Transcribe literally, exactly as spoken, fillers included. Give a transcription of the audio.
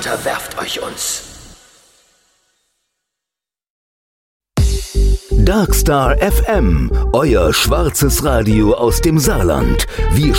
unterwerft euch uns. Darkstar F M, euer schwarzes Radio aus dem Saarland. Wir